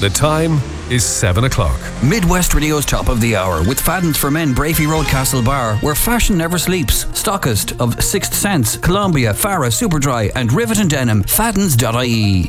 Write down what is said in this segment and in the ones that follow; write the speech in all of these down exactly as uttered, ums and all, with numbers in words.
The time is seven o'clock. Midwest Radio's top of the hour with Fadden's for Men, Brafey Road, Castlebar, where fashion never sleeps. Stockist of Sixth Sense, Columbia, Farah, Superdry and Rivet and Denim. Faddens dot I E.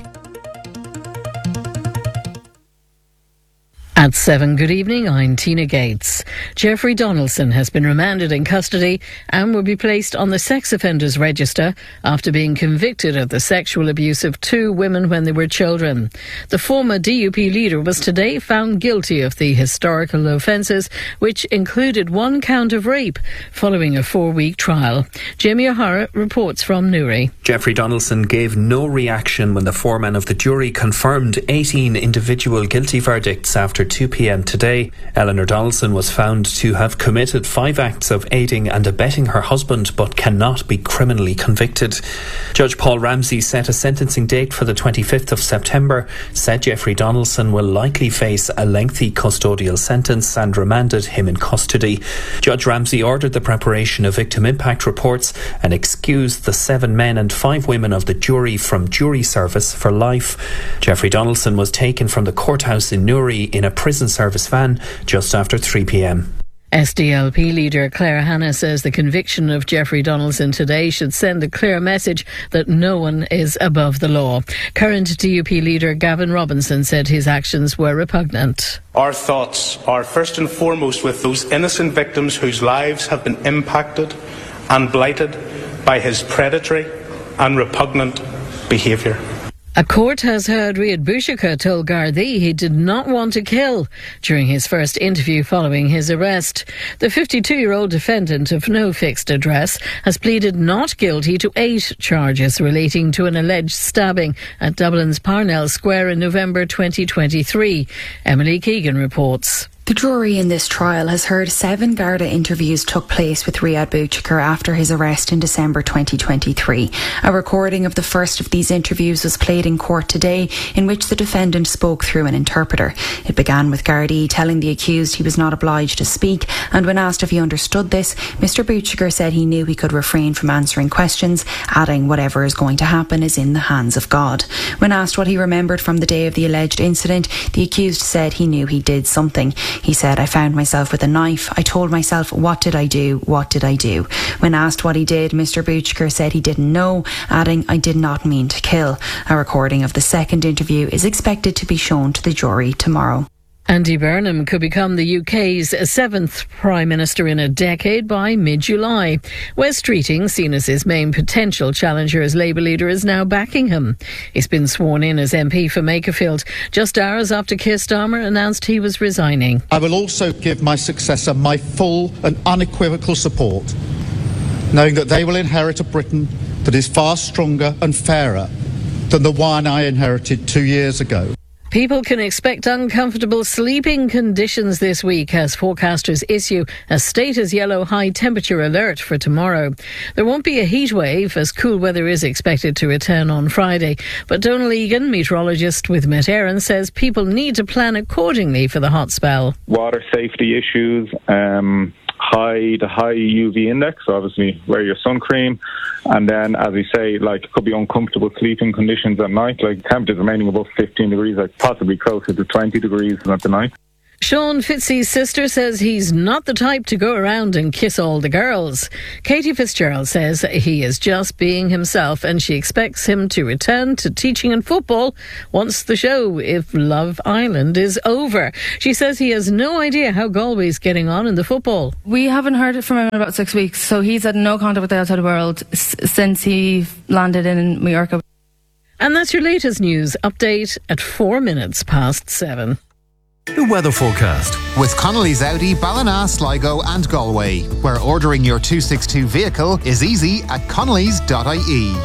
At seven, good evening, I'm Tina Gates. Jeffrey Donaldson has been remanded in custody and will be placed on the sex offenders register after being convicted of the sexual abuse of two women when they were children. The former D U P leader was today found guilty of the historical offences, which included one count of rape, following a four-week trial. Jamie O'Hara reports from Newry. Jeffrey Donaldson gave no reaction when the foreman of the jury confirmed eighteen individual guilty verdicts after two p.m. today. Eleanor Donaldson was found to have committed five acts of aiding and abetting her husband but cannot be criminally convicted. Judge Paul Ramsey set a sentencing date for the twenty-fifth of September, said Jeffrey Donaldson will likely face a lengthy custodial sentence and remanded him in custody. Judge Ramsey ordered the preparation of victim impact reports and excused the seven men and five women of the jury from jury service for life. Jeffrey Donaldson was taken from the courthouse in Newry in a prison service van just after three p.m. S D L P leader Claire Hanna says the conviction of Jeffrey Donaldson today should send a clear message that no one is above the law. Current D U P leader Gavin Robinson said his actions were repugnant. Our thoughts are first and foremost with those innocent victims whose lives have been impacted and blighted by his predatory and repugnant behaviour. A court has heard Riyad Bouchika told Gardaí he did not want to kill during his first interview following his arrest. The fifty-two-year-old defendant of no fixed address has pleaded not guilty to eight charges relating to an alleged stabbing at Dublin's Parnell Square in November twenty twenty-three. Emily Keegan reports. The jury in this trial has heard seven Garda interviews took place with Riyad Bouchika after his arrest in December twenty twenty-three. A recording of the first of these interviews was played in court today, in which the defendant spoke through an interpreter. It began with Gardaí telling the accused he was not obliged to speak, and when asked if he understood this, Mister Bouchika said he knew he could refrain from answering questions, adding whatever is going to happen is in the hands of God. When asked what he remembered from the day of the alleged incident, the accused said he knew he did something. He said, "I found myself with a knife. I told myself, what did I do? What did I do?" When asked what he did, Mister Bouchika said he didn't know, adding, "I did not mean to kill." A recording of the second interview is expected to be shown to the jury tomorrow. Andy Burnham could become the U K's seventh Prime Minister in a decade by mid-July. Wes Streeting, seen as his main potential challenger as Labour leader, is now backing him. He's been sworn in as M P for Makerfield just hours after Keir Starmer announced he was resigning. I will also give my successor my full and unequivocal support, knowing that they will inherit a Britain that is far stronger and fairer than the one I inherited two years ago. People can expect uncomfortable sleeping conditions this week as forecasters issue a state as yellow high temperature alert for tomorrow. There won't be a heat wave as cool weather is expected to return on Friday. But Donal Egan, meteorologist with Met Éireann, says people need to plan accordingly for the hot spell. Water safety issues, um, high the high U V index, so obviously wear your sun cream, and then as we say, like it could be uncomfortable sleeping conditions at night, like temperatures remaining above fifteen degrees, like possibly closer to twenty degrees at the night. Sean Fitzy's sister says he's not the type to go around and kiss all the girls. Katie Fitzgerald says he is just being himself and she expects him to return to teaching and football once the show, If Love Island, is over. She says he has no idea how Galway's getting on in the football. We haven't heard it from him in about six weeks, so he's had no contact with the outside world s- since he landed in Mallorca. And that's your latest news update at four minutes past seven. The weather forecast with Connolly's Audi, Ballina, Sligo and Galway, where ordering your two sixty-two vehicle is easy at connellys dot I E.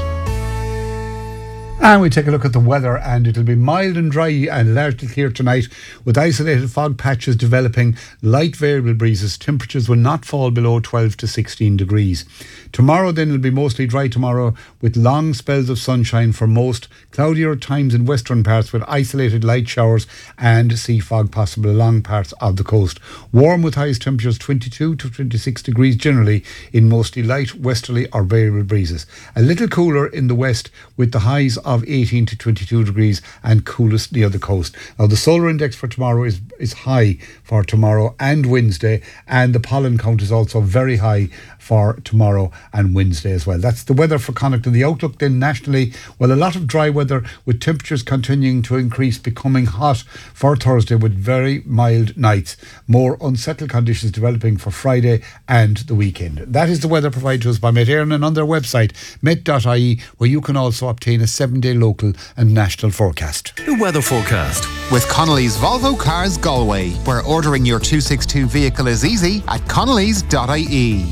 And we take a look at the weather, and it'll be mild and dry and largely clear tonight, with isolated fog patches developing, light variable breezes. Temperatures will not fall below twelve to sixteen degrees. Tomorrow then it'll be mostly dry tomorrow, with long spells of sunshine for most, cloudier at times in western parts with isolated light showers and sea fog possible along parts of the coast. Warm with highest temperatures twenty-two to twenty-six degrees generally in mostly light westerly or variable breezes. A little cooler in the west with the highs of eighteen to twenty-two degrees and coolest near the coast. Now the solar index for tomorrow is, is high for tomorrow and Wednesday, and the pollen count is also very high for tomorrow and Wednesday as well. That's the weather for Connacht. And the outlook then nationally, well, a lot of dry weather with temperatures continuing to increase, becoming hot for Thursday with very mild nights. More unsettled conditions developing for Friday and the weekend. That is the weather provided to us by Met Éireann on their website, met dot I E, where you can also obtain a seven-day local and national forecast. The weather forecast. With Connolly's Volvo Cars Galway, where ordering your two sixty-two vehicle is easy at connellys dot I E.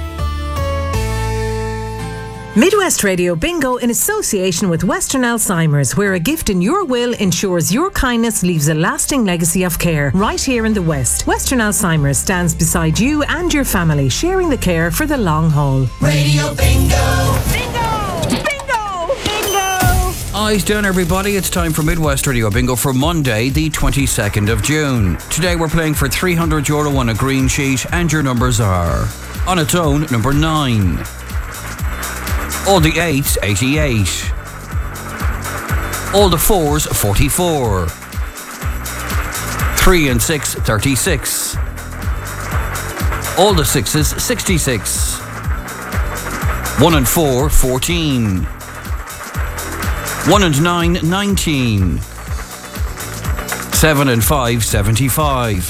Midwest Radio Bingo in association with Western Alzheimer's, where a gift in your will ensures your kindness leaves a lasting legacy of care. Right here in the West, Western Alzheimer's stands beside you and your family, sharing the care for the long haul. Radio Bingo! Bingo! Bingo! Bingo! Eyes down, everybody. It's time for Midwest Radio Bingo for Monday, the twenty-second of June. Today we're playing for three hundred euro on a green sheet, and your numbers are: on its own, number nine. All the eights, eighty-eight. All the fours, forty-four. Three and six, thirty-six. All the sixes, sixty-six. One and four, fourteen. One and nine, nineteen. Seven and five, seventy-five.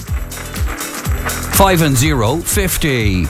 Five and zero, fifty.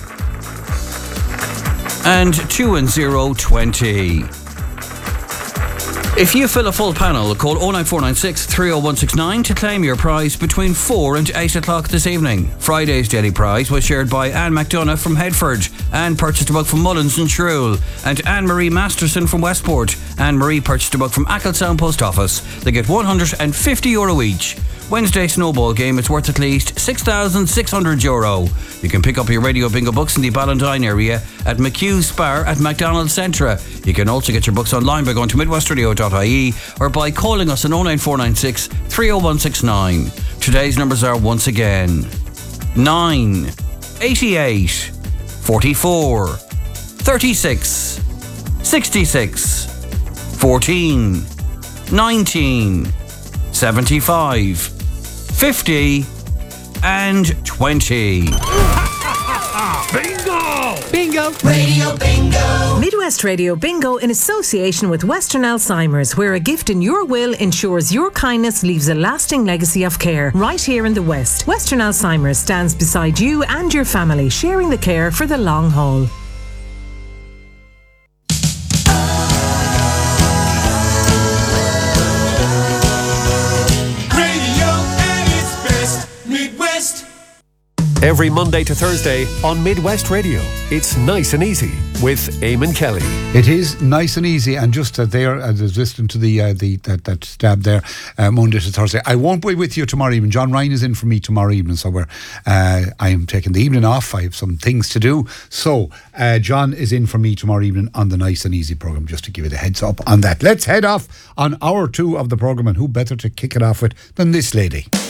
And two and zero, twenty. If you fill a full panel, call oh nine four nine six, three oh one six nine to claim your prize between four and eight o'clock this evening. Friday's daily prize was shared by Anne McDonough from Headford. Anne purchased a book from Mullins and Shrewell. And Anne-Marie Masterson from Westport. Anne-Marie purchased a book from Ackelsound Post Office. They get one hundred fifty euro each. Wednesday snowball game is worth at least six thousand six hundred euro. You can pick up your Radio Bingo books in the Ballantine area at McHugh's Spar at McDonald's Centra. You can also get your books online by going to midwest radio dot I E or by calling us on oh nine four nine six, three oh one six nine. Today's numbers are once again nine, eighty-eight, forty-four, thirty-six, sixty-six, fourteen, nineteen, seventy-five, fifty, and twenty. Bingo! Bingo! Radio Bingo! Midwest Radio Bingo in association with Western Alzheimer's, where a gift in your will ensures your kindness leaves a lasting legacy of care. Right here in the West, Western Alzheimer's stands beside you and your family, sharing the care for the long haul. Every Monday to Thursday on Midwest Radio, it's Nice and Easy with Eamon Kelly. It is nice and easy, and just uh, there, as uh, listening to the uh, the that, that stab there, uh, Monday to Thursday. I won't be with you tomorrow evening. John Ryan is in for me tomorrow evening, so we're uh, I am taking the evening off. I have some things to do, so uh, John is in for me tomorrow evening on the Nice and Easy programme. Just to give you the heads up on that. Let's head off on hour two of the programme, and who better to kick it off with than this lady?